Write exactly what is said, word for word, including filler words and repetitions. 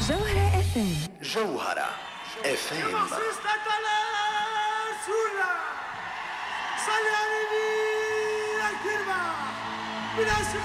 جوهرة اف ام. جوهرة اف ام. صلي على النبي الكريم. بناس